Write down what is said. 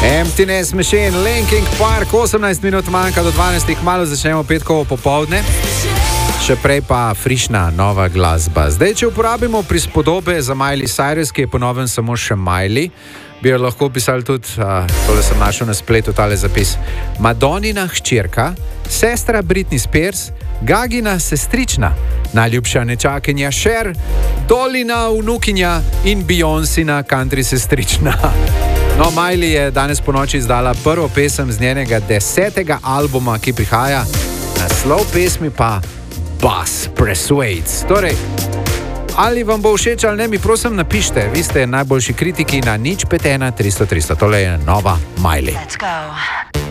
Emptiness Machine, Linkin Park, 18 minut manjka do 12, kmalu začnemo petkovo popovdne. Še prej pa frišna nova glasba. Zdaj, če uporabimo prispodobe za Miley Cyrus, ki je po novem samo še Miley, bi jo lahko pisali tudi, tole sem našel na spletu, tale zapis. Madonina hčerka, sestra Britney Spears, Gagina sestrična, najljubša nečakinja Cher, Dolina vnukinja in Beyoncina country sestrična. No, Miley je danes po noči izdala prvo pesem z njenega 10. albuma, ki prihaja. Naslov pesmi pa Bus Persuades. Torej, ali vam bo všeč ali ne, mi prosim napište. Vi ste najboljši kritiki na 051 300 300. Tole je nova Miley. Let's go.